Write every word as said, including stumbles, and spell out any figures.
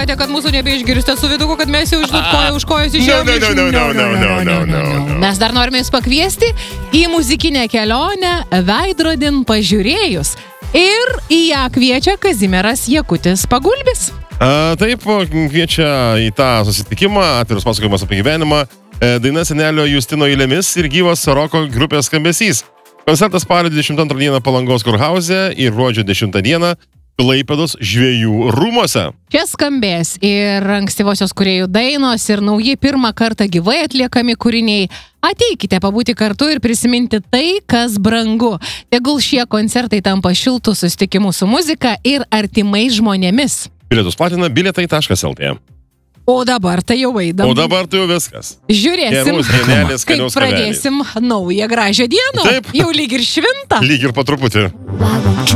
galvojate, kad mūsų nebeišgirsite su viduku, kad mes jau žinot koją už kojos išėjome? No, no, no, no, no, no, no, no. Mes dar norime jūs pakviesti į muzikinę kelionę Veidrodin pažiūrėjus. Ir į ją kviečia Kazimieras Jakutis Pagulbis. A, taip, kviečia į tą susitikimą, atviras pasakojimas apie gyvenimą, daina senelio Justino eilėmis ir gyvas roko grupės skambesys. Koncertas spalio dvidešimt antrą dieną Palangos kurhauze ir gruodžio dešimtą dieną Klaipėdos žvejų rūmuose. Čia skambės ir ankstyvosios kūrėjų dainos, ir nauji pirmą kartą gyvai atliekami kūriniai. Ateikite pabūti kartu ir prisiminti tai, kas brangu. Tegul šie koncertai tampa šiltų susitikimų su muzika ir artimais žmonėmis. Bilietus platina bilietai taškas lt. O dabar tai jau eidam. O dabar tai jau viskas. Žiūrėsim, Tėvus, dienelės, kaip skaniaus pradėsim naują gražią dieną. Taip. Jau lyg ir šventą. Lyg ir po truputį.